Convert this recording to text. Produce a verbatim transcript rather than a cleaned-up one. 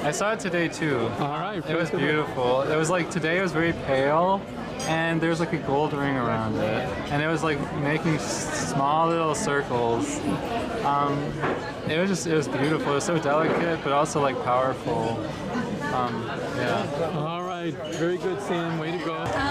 I saw it today too. All right. It was beautiful. It was like today it was very pale, and there's like a gold ring around it, and it was like making s- small little circles. Um, it was just it was beautiful. It was so delicate, but also like powerful. Um, yeah. All right. Very good, Sam. Way to go.